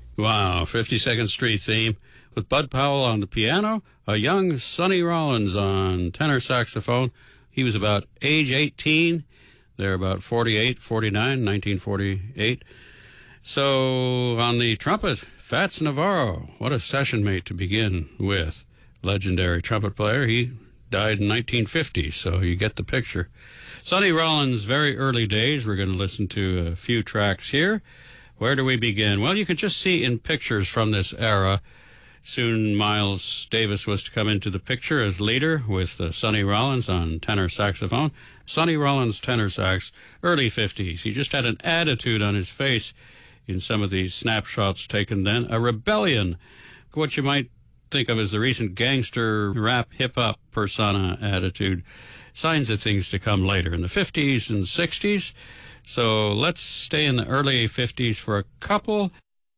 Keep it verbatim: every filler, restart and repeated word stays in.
Wow, fifty-second Street theme with Bud Powell on the piano, a young Sonny Rollins on tenor saxophone. He was about age eighteen. They're about forty-eight, forty-nine, nineteen forty-eight. So on the trumpet, Fats Navarro. What a session mate to begin with. Legendary trumpet player. He died in nineteen fifty, so you get the picture. Sonny Rollins' very early days. We're going to listen to a few tracks here. Where do we begin? Well, you can just see in pictures from this era. Soon Miles Davis was to come into the picture as leader with uh, Sonny Rollins on tenor saxophone. Sonny Rollins tenor sax, early fifties. He just had an attitude on his face in some of these snapshots taken then. A rebellion, what you might think of as the recent gangster rap hip-hop persona attitude. Signs of things to come later in the fifties and sixties. So let's stay in the early fifties for a couple.